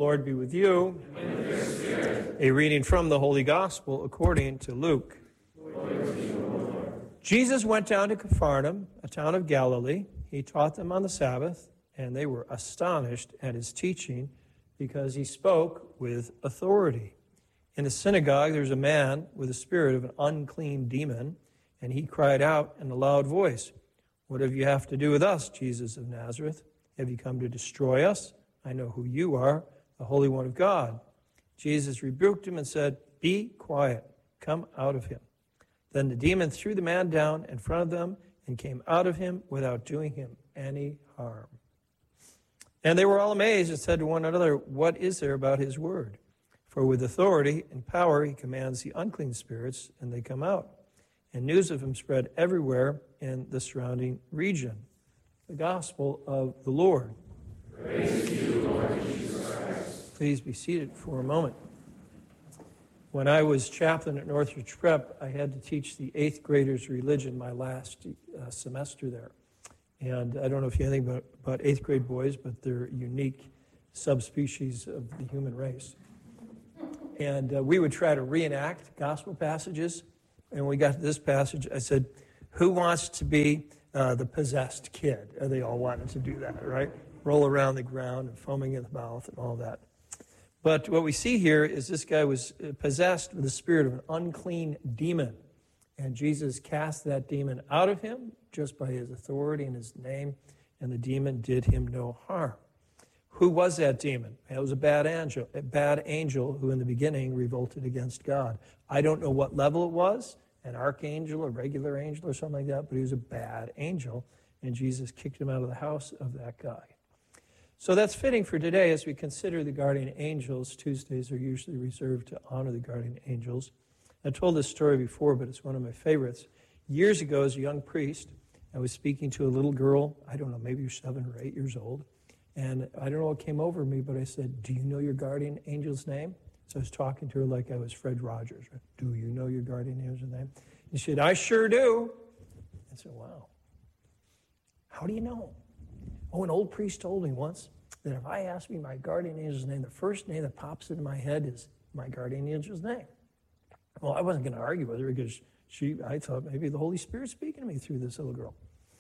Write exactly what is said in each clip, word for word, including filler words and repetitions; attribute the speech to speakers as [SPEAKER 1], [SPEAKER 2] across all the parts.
[SPEAKER 1] Lord be with you.
[SPEAKER 2] And with your spirit.
[SPEAKER 1] A reading from the Holy Gospel according to Luke.
[SPEAKER 2] Glory to you, O Lord.
[SPEAKER 1] Jesus went down to Capharnaum, a town of Galilee. He taught them on the Sabbath, and they were astonished at his teaching because he spoke with authority. In the synagogue, there was a man with the spirit of an unclean demon, and he cried out in a loud voice, "What have you have to do with us, Jesus of Nazareth? Have you come to destroy us? I know who you are, the Holy One of God." Jesus rebuked him and said, "Be quiet, come out of him." Then the demon threw the man down in front of them and came out of him without doing him any harm. And they were all amazed and said to one another, "What is there about his word? For with authority and power he commands the unclean spirits, and they come out." And news of him spread everywhere in the surrounding region. The gospel of the Lord.
[SPEAKER 2] Praise to you, Lord Jesus Christ.
[SPEAKER 1] Please be seated for a moment. When I was chaplain at Northridge Prep, I had to teach the eighth graders religion my last uh, semester there. And I don't know if you know anything about, about eighth grade boys, but they're unique subspecies of the human race. And uh, we would try to reenact gospel passages. And when we got to this passage, I said, "Who wants to be uh, the possessed kid?" And they all wanted to do that, right? Roll around the ground and foaming at the mouth and all that. But what we see here is this guy was possessed with the spirit of an unclean demon. And Jesus cast that demon out of him just by his authority and his name, and the demon did him no harm. Who was that demon? It was a bad angel, a bad angel who in the beginning revolted against God. I don't know what level it was, an archangel, a regular angel or something like that, but he was a bad angel, and Jesus kicked him out of the house of that guy. So that's fitting for today as we consider the guardian angels. Tuesdays are usually reserved to honor the guardian angels. I told this story before, but it's one of my favorites. Years ago, as a young priest, I was speaking to a little girl, I don't know, maybe seven or eight years old, and I don't know what came over me, but I said, "Do you know your guardian angel's name?" So I was talking to her like I was Fred Rogers. Right? "Do you know your guardian angel's name?" And she said, "I sure do." I said, "Wow. How do you know?" "Oh, an old priest told me once that if I ask me my guardian angel's name, the first name that pops into my head is my guardian angel's name." Well, I wasn't going to argue with her because she, I thought maybe the Holy Spirit's speaking to me through this little girl.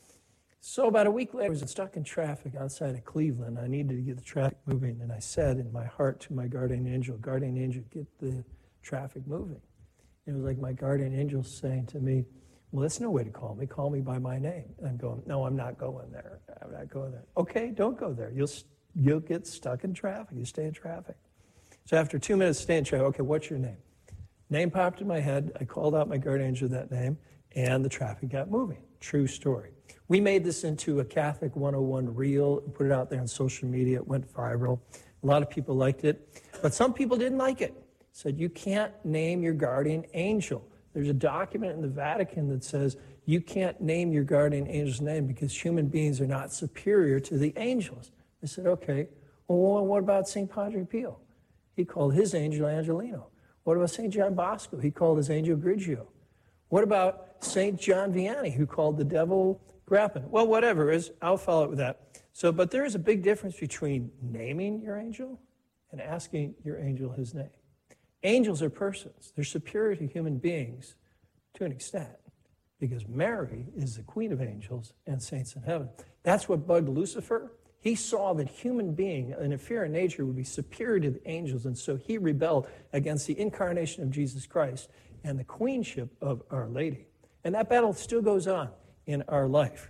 [SPEAKER 1] So about a week later, I was stuck in traffic outside of Cleveland. I needed to get the traffic moving, and I said in my heart to my guardian angel, "Guardian angel, get the traffic moving." And it was like my guardian angel saying to me, "Well, that's no way to call me. Call me by my name." And I'm going, "No, I'm not going there. I'm not going there." "Okay, don't go there. You'll you'll get stuck in traffic. You stay in traffic." So after two minutes staying in traffic, "Okay, what's your name?" Name popped in my head. I called out my guardian angel that name, and the traffic got moving. True story. We made this into a Catholic one oh one reel, put it out there on social media. It went viral. A lot of people liked it, but some people didn't like it. Said, "You can't name your guardian angel." There's a document in the Vatican that says you can't name your guardian angel's name because human beings are not superior to the angels. I said, "Okay, well, what about Saint Padre Pio? He called his angel Angelino. What about Saint John Bosco? He called his angel Grigio. What about Saint John Vianney, who called the devil Grappin?" Well, whatever it is, I'll follow it with that. So, but there is a big difference between naming your angel and asking your angel his name. Angels are persons. They're superior to human beings to an extent because Mary is the queen of angels and saints in heaven. That's what bugged Lucifer. He saw that human being, an inferior nature, would be superior to the angels, and so he rebelled against the incarnation of Jesus Christ and the queenship of Our Lady. And that battle still goes on in our life.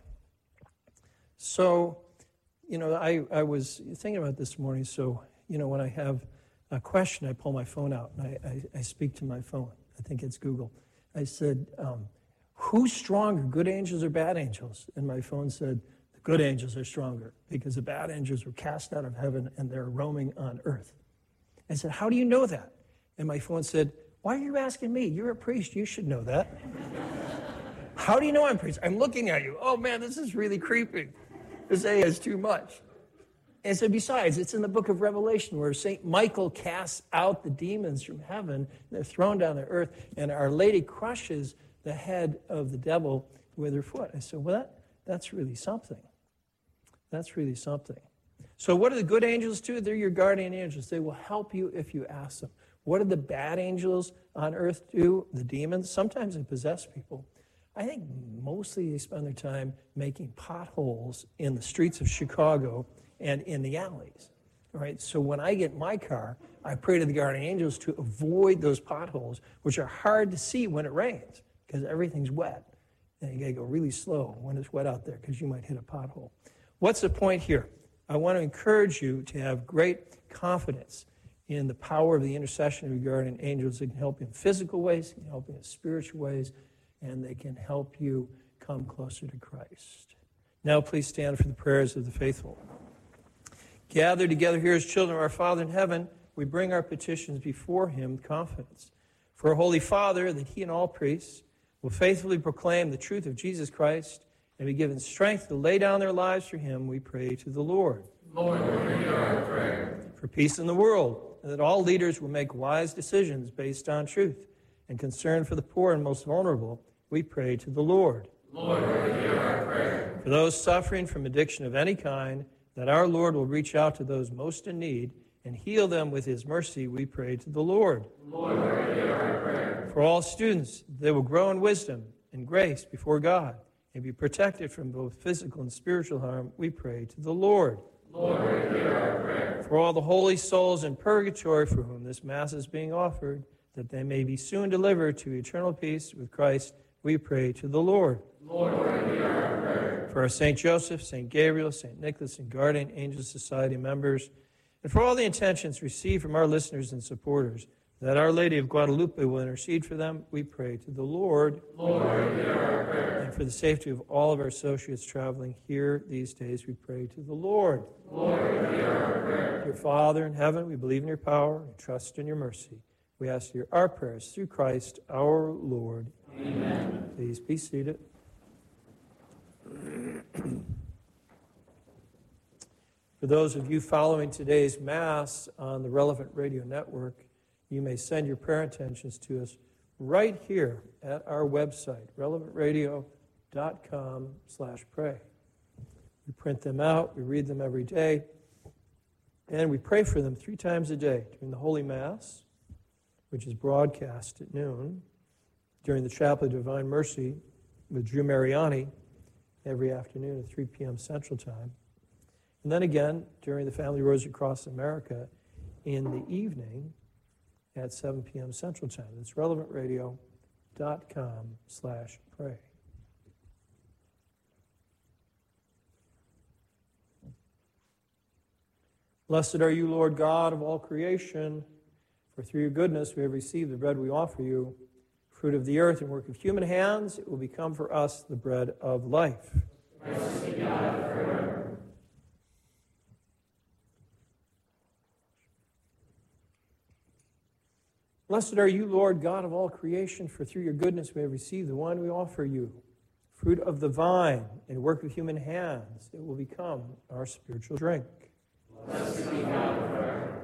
[SPEAKER 1] So, you know, I, I was thinking about this morning, so, you know, when I have a question, I pull my phone out and I, I, I speak to my phone. I think it's Google. I said, um, "Who's stronger, good angels or bad angels?" And my phone said, "The good angels are stronger because the bad angels were cast out of heaven and they're roaming on earth." I said, "How do you know that?" And my phone said, "Why are you asking me? You're a priest. You should know that." "How do you know I'm a priest?" "I'm looking at you." "Oh, man, this is really creepy. This A is too much." And so besides, it's in the book of Revelation where Saint Michael casts out the demons from heaven. They're thrown down to earth, and Our Lady crushes the head of the devil with her foot. I said, well, that, that's really something. That's really something. So what do the good angels do? They're your guardian angels. They will help you if you ask them. What do the bad angels on earth do? The demons? Sometimes they possess people. I think mostly they spend their time making potholes in the streets of Chicago and in the alleys. All right? So when I get in my car, I pray to the guardian angels to avoid those potholes, which are hard to see when it rains because everything's wet. And you got to go really slow when it's wet out there because you might hit a pothole. What's the point here? I want to encourage you to have great confidence in the power of the intercession of your guardian angels. They can help you in physical ways, they can help you in spiritual ways, and they can help you come closer to Christ. Now please stand for the prayers of the faithful. Gathered together here as children of our Father in heaven, we bring our petitions before him with confidence. For our Holy Father, that he and all priests will faithfully proclaim the truth of Jesus Christ and be given strength to lay down their lives for him, we pray to the Lord.
[SPEAKER 2] Lord, hear our prayer.
[SPEAKER 1] For peace in the world, and that all leaders will make wise decisions based on truth and concern for the poor and most vulnerable, we pray to the Lord.
[SPEAKER 2] Lord, hear our prayer.
[SPEAKER 1] For those suffering from addiction of any kind, that our Lord will reach out to those most in need and heal them with his mercy, we pray to the Lord.
[SPEAKER 2] Lord, hear our prayer.
[SPEAKER 1] For all students, they will grow in wisdom and grace before God and be protected from both physical and spiritual harm, we pray to the Lord.
[SPEAKER 2] Lord, hear our prayer.
[SPEAKER 1] For all the holy souls in purgatory for whom this Mass is being offered, that they may be soon delivered to eternal peace with Christ, we pray to the Lord.
[SPEAKER 2] Lord, hear our prayer.
[SPEAKER 1] For our Saint Joseph, Saint Gabriel, Saint Nicholas, and Guardian Angel Society members, and for all the intentions received from our listeners and supporters, that Our Lady of Guadalupe will intercede for them, we pray to the Lord.
[SPEAKER 2] Lord, hear our prayer.
[SPEAKER 1] And for the safety of all of our associates traveling here these days, we pray to the Lord.
[SPEAKER 2] Lord, hear our prayer.
[SPEAKER 1] Dear Father in heaven, we believe in your power and trust in your mercy. We ask to hear our prayers through Christ our Lord.
[SPEAKER 2] Amen.
[SPEAKER 1] Please be seated. For those of you following today's Mass on the Relevant Radio Network, you may send your prayer intentions to us right here at our website, relevant radio dot com slash pray. We print them out, we read them every day, and we pray for them three times a day during the Holy Mass, which is broadcast at noon, during the Chaplet of Divine Mercy with Drew Mariani every afternoon at three p.m. Central Time, and then again during the Family Rosary Cross America in the evening at seven p.m. Central Time. That's relevant radio dot com slash pray. Blessed are you, Lord God of all creation, for through your goodness we have received the bread we offer you, fruit of the earth and work of human hands. It will become for us the bread of life.
[SPEAKER 2] Blessed be God forever.
[SPEAKER 1] Blessed are you, Lord God of all creation, for through your goodness we have received the wine we offer you, fruit of the vine and work of human hands. It will become our spiritual drink.
[SPEAKER 2] Blessed be God forever.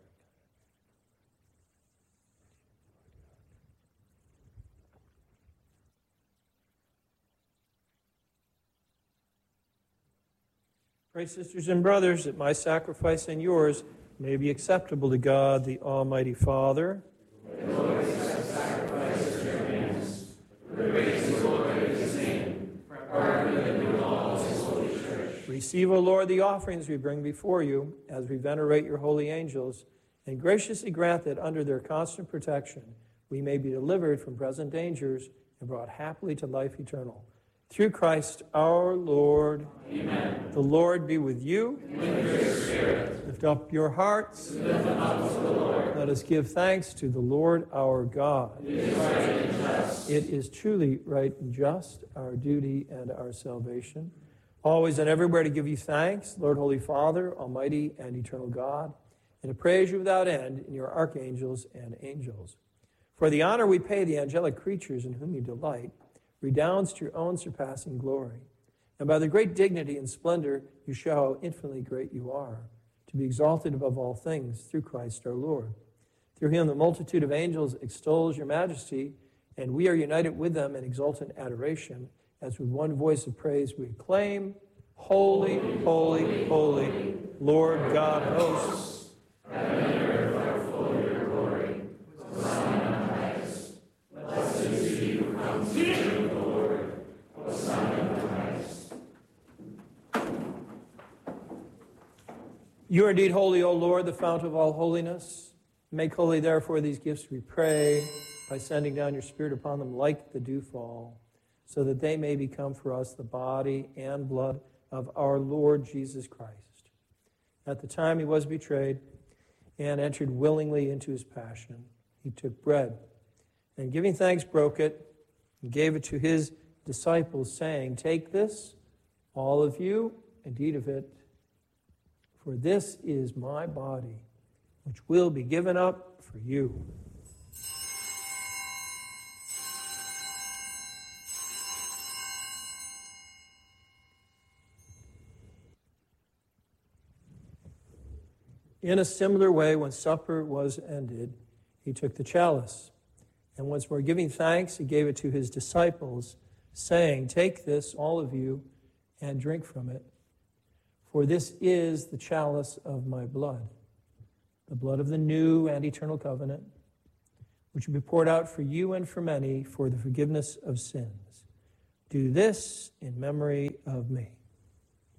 [SPEAKER 1] Pray, sisters and brothers, that my sacrifice and yours may be acceptable to God, the Almighty Father.
[SPEAKER 2] And Lord, accept sacrifices of your hands, for the praise and glory of his name, for our good and good of all his holy church.
[SPEAKER 1] Receive, O Lord, the offerings we bring before you as we venerate your holy angels, and graciously grant that under their constant protection we may be delivered from present dangers and brought happily to life eternal. Through Christ our Lord.
[SPEAKER 2] Amen.
[SPEAKER 1] The Lord be with you.
[SPEAKER 2] And with your spirit.
[SPEAKER 1] Lift up your hearts.
[SPEAKER 2] Lift them up to the Lord.
[SPEAKER 1] Let us give thanks to the Lord our God.
[SPEAKER 2] It is right and just.
[SPEAKER 1] It is truly right and just, our duty and our salvation. Always and everywhere to give you thanks, Lord, Holy Father, Almighty and eternal God, and to praise you without end in your archangels and angels. For the honor we pay the angelic creatures in whom you delight redounds to your own surpassing glory. And by the great dignity and splendor you show how infinitely great you are, to be exalted above all things through Christ our Lord. Through him the multitude of angels extols your majesty, and we are united with them in exultant adoration, as with one voice of praise we acclaim, Holy, holy, holy, Lord God of hosts, you are indeed holy, O Lord, the fount of all holiness. Make holy, therefore, these gifts, we pray, by sending down your Spirit upon them like the dewfall, so that they may become for us the body and blood of our Lord Jesus Christ. At the time he was betrayed and entered willingly into his passion, he took bread, and giving thanks, broke it, and gave it to his disciples, saying, "Take this, all of you, and eat of it. For this is my body, which will be given up for you." In a similar way, when supper was ended, he took the chalice, and once more giving thanks, he gave it to his disciples, saying, "Take this, all of you, and drink from it. For this is the chalice of my blood, the blood of the new and eternal covenant, which will be poured out for you and for many for the forgiveness of sins. Do this in memory of me."